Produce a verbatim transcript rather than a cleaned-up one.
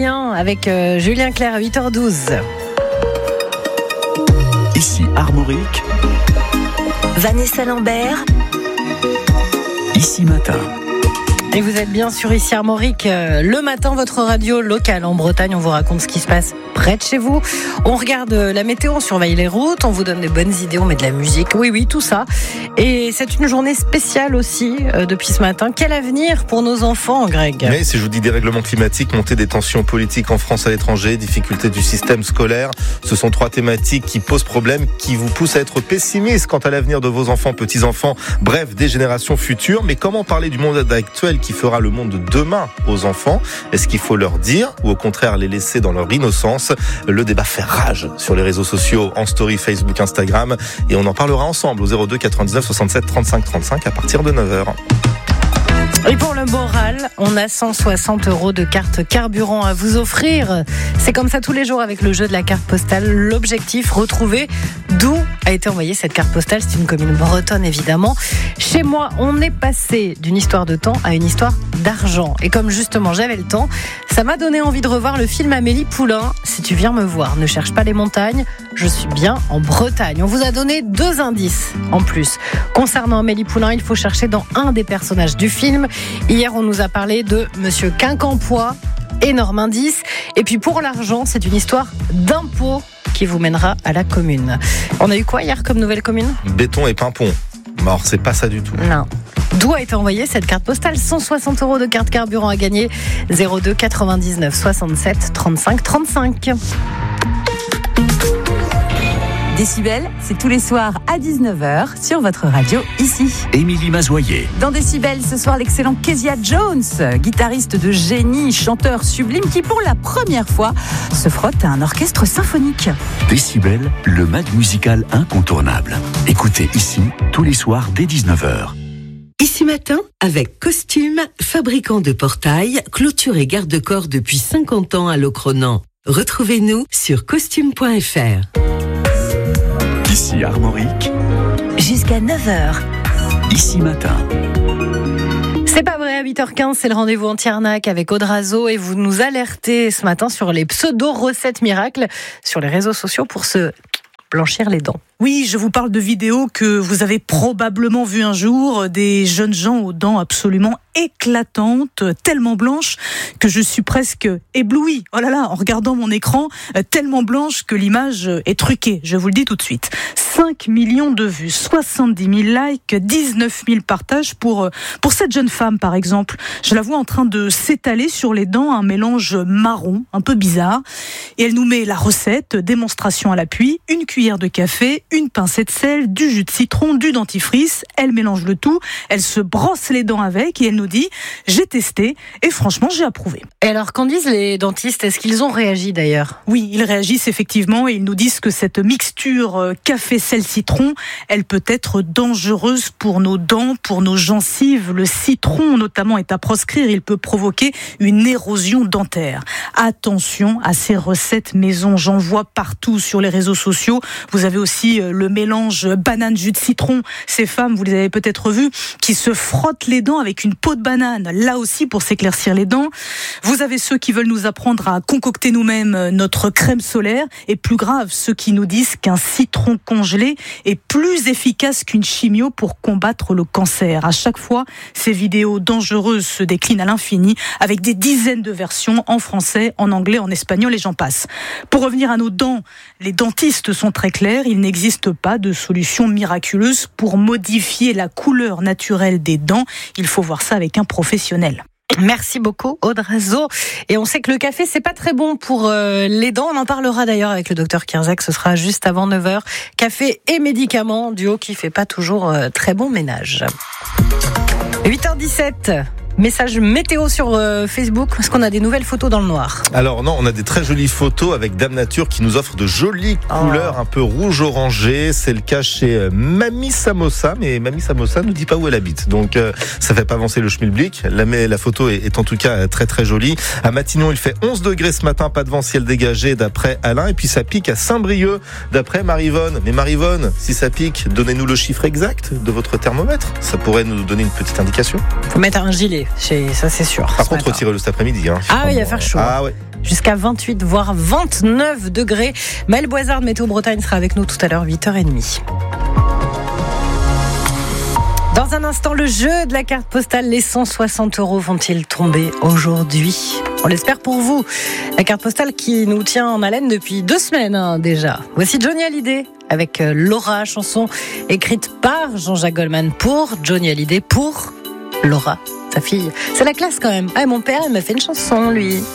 Julien avec euh, Julien Clerc à huit heures douze. Ici Armorique. Vanessa Lambert. Ici Matin. Et vous êtes bien sûr ici Armorique, euh, le matin, votre radio locale en Bretagne. On vous raconte ce qui se passe près de chez vous. On regarde la météo, on surveille les routes, on vous donne des bonnes idées, on met de la musique. Oui, oui, tout ça. Et c'est une journée spéciale aussi euh, depuis ce matin. Quel avenir pour nos enfants, Greg ? Mais si je vous dis dérèglement climatique, montée des tensions politiques en France, à l'étranger, difficultés du système scolaire, ce sont trois thématiques qui posent problème, qui vous poussent à être pessimiste quant à l'avenir de vos enfants, petits-enfants, bref, des générations futures. Mais comment parler du monde actuel qui fera le monde de demain aux enfants ? Est-ce qu'il faut leur dire ou au contraire les laisser dans leur innocence ? Le débat fait rage sur les réseaux sociaux, en story Facebook, Instagram, et on en parlera ensemble au zéro deux quatre-vingt-dix-neuf soixante-sept trente-cinq trente-cinq à partir de neuf heures. Et pour le moral, on a cent soixante euros de carte carburant à vous offrir. C'est comme ça tous les jours avec le jeu de la carte postale. L'objectif, retrouver d'où a été envoyée cette carte postale. C'est une commune bretonne évidemment. Chez moi, on est passé d'une histoire de temps à une histoire d'argent. Et comme justement j'avais le temps, ça m'a donné envie de revoir le film Amélie Poulain. Si tu viens me voir, ne cherche pas les montagnes, je suis bien en Bretagne. On vous a donné deux indices en plus. Concernant Amélie Poulain, il faut chercher dans un des personnages du film. Hier, on nous a parlé de Monsieur Quincampoix, énorme indice. Et puis pour l'argent, c'est une histoire d'impôt qui vous mènera à la commune. On a eu quoi hier comme nouvelle commune ? Béton et Pimpon. Or, c'est pas ça du tout. Non. D'où a été envoyée cette carte postale ? cent soixante euros de carte carburant à gagner. zéro deux quatre-vingt-dix-neuf soixante-sept trente-cinq trente-cinq. Décibel, c'est tous les soirs à dix-neuf heures sur votre radio ici. Émilie Mazoyer. Dans Décibel, ce soir, l'excellent Kezia Jones, guitariste de génie, chanteur sublime, qui pour la première fois se frotte à un orchestre symphonique. Décibel, le mag musical incontournable. Écoutez ici tous les soirs dès dix-neuf heures. Ici Matin, avec Costume, fabricant de portails, clôture et garde-corps depuis cinquante ans à Locronan. Retrouvez-nous sur costume point f r. Ici Armorique. Jusqu'à neuf heures. Ici Matin. C'est pas vrai, à huit heures quinze, c'est le rendez-vous anti-arnaque avec Audrazo et vous nous alertez ce matin sur les pseudo-recettes miracles sur les réseaux sociaux pour se blanchir les dents. Oui, je vous parle de vidéos que vous avez probablement vues un jour, des jeunes gens aux dents absolument éclatantes, tellement blanches que je suis presque éblouie. Oh là là, en regardant mon écran, tellement blanche que l'image est truquée, je vous le dis tout de suite. cinq millions de vues, soixante-dix mille likes, dix-neuf mille partages pour, pour cette jeune femme par exemple. Je la vois en train de s'étaler sur les dents un mélange marron, un peu bizarre. Et elle nous met la recette, démonstration à l'appui, une cuillère de café, une pincée de sel, du jus de citron, du dentifrice. Elle mélange le tout, elle se brosse les dents avec et elle nous dit « j'ai testé et franchement j'ai approuvé ». Et alors qu'en disent les dentistes ? Est-ce qu'ils ont réagi d'ailleurs ? Oui, ils réagissent effectivement et ils nous disent que cette mixture café, sel, citron, elle peut être dangereuse pour nos dents, pour nos gencives. Le citron notamment est à proscrire, il peut provoquer une érosion dentaire. Attention à ces recettes maison, j'en vois partout sur les réseaux sociaux. Vous avez aussi le mélange banane jus de citron. Ces femmes, vous les avez peut-être vues, qui se frottent les dents avec une peau de banane, là aussi pour s'éclaircir les dents. Vous avez ceux qui veulent nous apprendre à concocter nous-mêmes notre crème solaire. Et plus grave, ceux qui nous disent qu'un citron congelé est plus efficace qu'une chimio pour combattre le cancer. À chaque fois, ces vidéos dangereuses se déclinent à l'infini avec des dizaines de versions en français, en anglais, en espagnol et j'en passe. Pour revenir à nos dents, les dentistes sont très clairs. Il n'existe pas de solution miraculeuse pour modifier la couleur naturelle des dents. Il faut voir ça avec un professionnel. Merci beaucoup Audrazo. Et on sait que le café c'est pas très bon pour euh, les dents. On en parlera d'ailleurs avec le docteur Kierzek. Ce sera juste avant neuf heures. Café et médicaments, duo qui fait pas toujours euh, très bon ménage. huit heures dix-sept. Message météo sur euh, Facebook, parce qu'on a des nouvelles photos dans le noir. Alors non, on a des très jolies photos avec Dame Nature qui nous offre de jolies couleurs oh. un peu rouge-orangé. C'est le cas chez euh, Mamie Samosa, mais Mamie Samosa nous dit pas où elle habite. Donc euh, ça fait pas avancer le schmilblick. La, mais la photo est, est en tout cas très très jolie. À Matignon, il fait onze degrés ce matin, pas de vent, ciel dégagé d'après Alain. Et puis ça pique à Saint-Brieuc d'après Marivonne. Mais Marivonne, si ça pique, donnez-nous le chiffre exact de votre thermomètre. Ça pourrait nous donner une petite indication. Faut mettre un gilet. ensoleillé, c'est, ça c'est sûr. Par contre, retirez-le cet après-midi. Hein, ah oui, il va faire chaud. Ah ouais. Jusqu'à vingt-huit, voire vingt-neuf degrés. Maëlle Boisard de Météo Bretagne sera avec nous tout à l'heure, huit heures trente. Dans un instant, le jeu de la carte postale, les cent soixante euros vont-ils tomber aujourd'hui ? On l'espère pour vous. La carte postale qui nous tient en haleine depuis deux semaines hein, déjà. Voici Johnny Hallyday avec Laura, chanson écrite par Jean-Jacques Goldman pour Johnny Hallyday, pour Laura, sa fille. C'est la classe quand même. Ah, mon père, il m'a fait une chanson, lui.